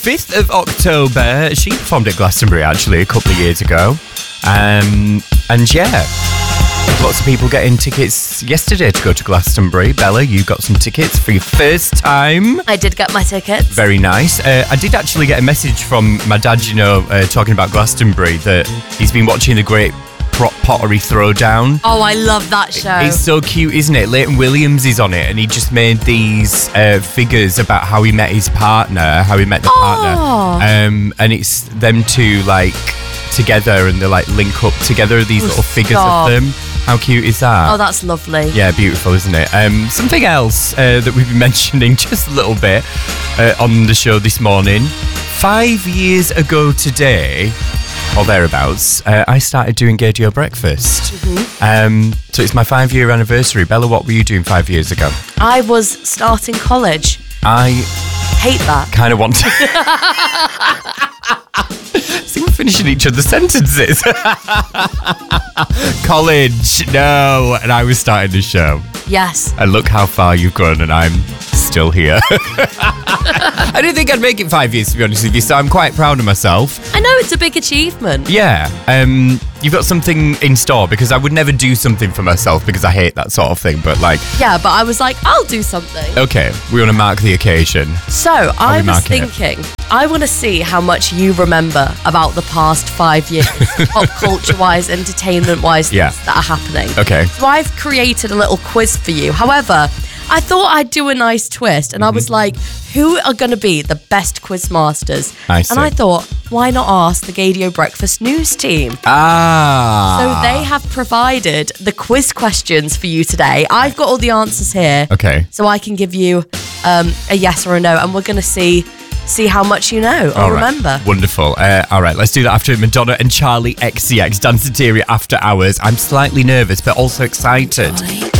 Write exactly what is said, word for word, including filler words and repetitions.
fifth of October. She performed at Glastonbury, actually, a couple of years ago. Um, and yeah, lots of people getting tickets yesterday to go to Glastonbury. Bella, you got some tickets for your first time. I did get my tickets. Very nice. Uh, I did actually get a message from my dad, you know, uh, talking about Glastonbury, that he's been watching the Great Pottery Throwdown. Oh, I love that show. It's so cute, isn't it? Leighton Williams is on it, and he just made these uh, figures about how he met his partner, how he met the Oh. partner. Um, and it's them two, like, together, and they, like, link up together, these Oh, little figures stop. of them. How cute is that? Oh, that's lovely. Yeah, beautiful, isn't it? Um, something else uh, that we've been mentioning just a little bit uh, on the show this morning. Five years ago today, or thereabouts, uh, I started doing Gaydio Breakfast. Mm-hmm. Um, so it's my five-year anniversary. Bella, what were you doing five years ago? I was starting college. I Hate that. kind of want to... See, we're finishing each other's sentences. College, no. And I was starting the show. Yes. And look how far you've grown, and I'm still here. I didn't think I'd make it five years, to be honest with you, so I'm quite proud of myself. I know, it's a big achievement. Yeah, um, you've got something in store, because I would never do something for myself because I hate that sort of thing, but like... Yeah, but I was like, I'll do something. Okay, we want to mark the occasion. So, I we was marking it? thinking, I want to see how much you remember about the past five years, pop culture-wise, entertainment-wise, Yeah. things that are happening. Okay. So I've created a little quiz for you. However, I thought I'd do a nice twist, and I was like, who are going to be the best quiz masters? I see. And I thought, why not ask the Gaydio Breakfast News team? Ah. So they have provided the quiz questions for you today. I've got all the answers here. Okay. So I can give you um, a yes or a no, and we're going to see see how much you know or All right. remember. Wonderful. Uh, all right, let's do that after Madonna and Charlie X C X, Danceteria After Hours. I'm slightly nervous, but also excited.